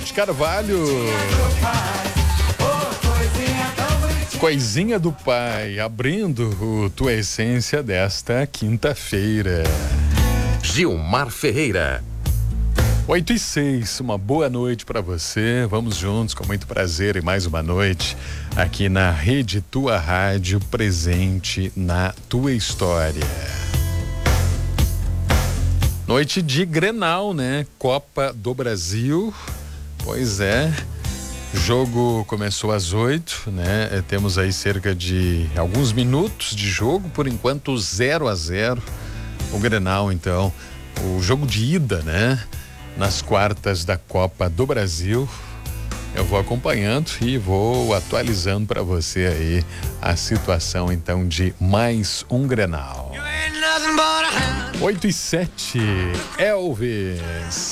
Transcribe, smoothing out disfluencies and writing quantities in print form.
Ivete Carvalho. Coisinha do Pai, abrindo o Tua Essência desta quinta-feira. Gilmar Ferreira. 8h06, uma boa noite para você. Vamos juntos, com muito prazer, e mais uma noite aqui na Rede Tua Rádio, presente na tua história. Noite de Grenal, né? Copa do Brasil. Pois é. Jogo começou às 8, né? Temos aí cerca de alguns minutos de jogo, por enquanto 0-0. O Grenal, então, o jogo de ida, né? Nas quartas da Copa do Brasil. Eu vou acompanhando e vou atualizando para você aí a situação, então, de mais um Grenal. 8h07, Elvis.